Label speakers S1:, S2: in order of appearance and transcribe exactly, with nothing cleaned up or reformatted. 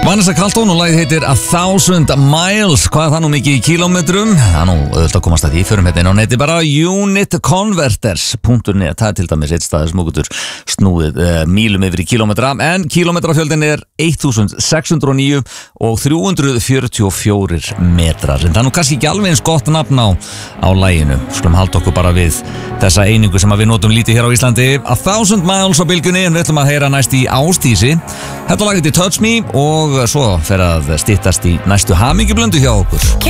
S1: Vanessa Carlton og lagið heitir A Thousand Miles. Hvað er það nú mikið í kílómetrum? Það er nú auðvitað að komast að því. Förum hérna inn á neti bara unit converters punktur net. Það er til dæmis eitt staðar sem okkur snúið uh, mílum yfir í kílómetra. En kílómetrafjöldin er sextán hundruð og níu og þrjú hundruð fjörutíu og fjórir metrar. En það er nú kannski ekki alveg eins gott nafn á, á laginu. Skulum halda okkur bara við þessa einingu sem við notum lítið hér á Íslandi. A Thousand Miles á bylgjunni, en við ætlum að heyra næst í Ásdísi. Þetta lag heitir Touch Me og svo fer að styttast í næstu hamingjublöndu hjá okkur.